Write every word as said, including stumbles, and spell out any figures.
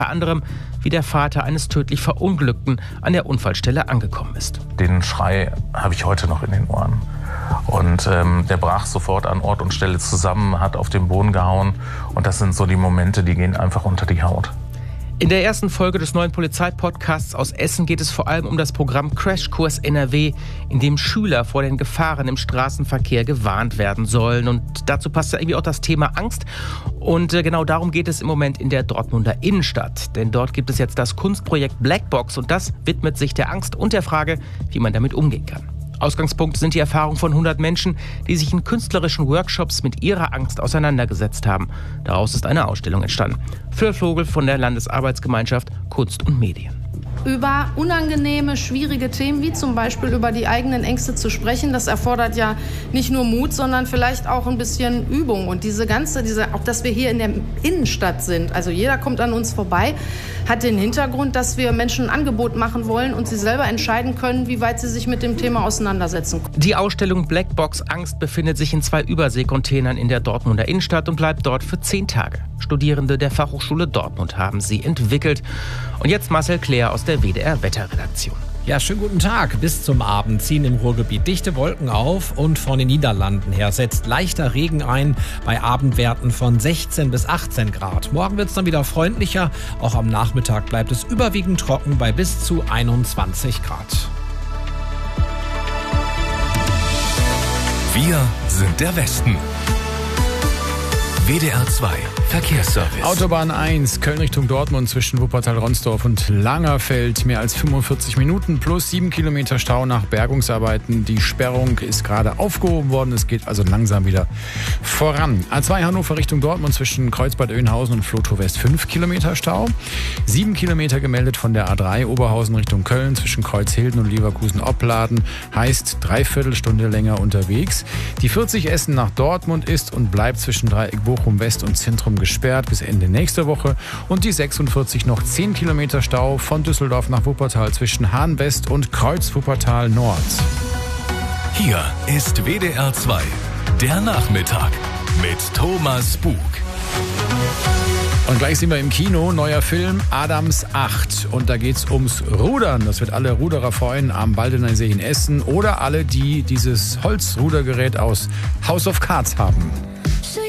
Unter anderem, wie der Vater eines tödlich Verunglückten an der Unfallstelle angekommen ist. Den Schrei habe ich heute noch in den Ohren. Und ähm, der brach sofort an Ort und Stelle zusammen, hat auf den Boden gehauen. Und das sind so die Momente, die gehen einfach unter die Haut. In der ersten Folge des neuen Polizeipodcasts aus Essen geht es vor allem um das Programm Crashkurs N R W, in dem Schüler vor den Gefahren im Straßenverkehr gewarnt werden sollen. Und dazu passt ja irgendwie auch das Thema Angst. Und genau darum geht es im Moment in der Dortmunder Innenstadt. Denn dort gibt es jetzt das Kunstprojekt Blackbox und das widmet sich der Angst und der Frage, wie man damit umgehen kann. Ausgangspunkt sind die Erfahrungen von hundert Menschen, die sich in künstlerischen Workshops mit ihrer Angst auseinandergesetzt haben. Daraus ist eine Ausstellung entstanden. Phil Vogel von der Landesarbeitsgemeinschaft Kunst und Medien. Über unangenehme, schwierige Themen, wie zum Beispiel über die eigenen Ängste zu sprechen, das erfordert ja nicht nur Mut, sondern vielleicht auch ein bisschen Übung. Und diese ganze, diese, auch dass wir hier in der Innenstadt sind, also jeder kommt an uns vorbei, hat den Hintergrund, dass wir Menschen ein Angebot machen wollen und sie selber entscheiden können, wie weit sie sich mit dem Thema auseinandersetzen. Die Ausstellung Blackbox Angst befindet sich in zwei Überseekontainern in der Dortmunder Innenstadt und bleibt dort für zehn Tage. Studierende der Fachhochschule Dortmund haben sie entwickelt. Und jetzt Marcel Klär aus der W D R-Wetterredaktion. Ja, schönen guten Tag. Bis zum Abend ziehen im Ruhrgebiet dichte Wolken auf und von den Niederlanden her setzt leichter Regen ein bei Abendwerten von sechzehn bis achtzehn Grad. Morgen wird es dann wieder freundlicher. Auch am Nachmittag bleibt es überwiegend trocken bei bis zu einundzwanzig Grad. Wir sind der Westen. W D R zwei Verkehrsservice. Autobahn eins, Köln Richtung Dortmund zwischen Wuppertal-Ronsdorf und Langerfeld. Mehr als fünfundvierzig Minuten plus sieben Kilometer Stau nach Bergungsarbeiten. Die Sperrung ist gerade aufgehoben worden. Es geht also langsam wieder voran. A zwei Hannover Richtung Dortmund zwischen Kreuzbad Oeynhausen und Flotow West fünf Kilometer Stau. sieben Kilometer gemeldet von der A drei Oberhausen Richtung Köln zwischen Kreuzhilden und Leverkusen-Opladen. Heißt dreiviertel Stunde länger unterwegs. Die vierzig Essen nach Dortmund ist und bleibt zwischen Dreieck Bochum West und Zentrum gesperrt bis Ende nächster Woche. Und die sechsundvierzig noch zehn Kilometer Stau von Düsseldorf nach Wuppertal zwischen Hahn West und Kreuz Wuppertal Nord. Hier ist W D R zwei, der Nachmittag mit Thomas Bug. Und gleich sind wir im Kino, neuer Film Adams acht. Und da geht's ums Rudern. Das wird alle Ruderer freuen am Baldener See in Essen oder alle, die dieses Holzrudergerät aus House of Cards haben.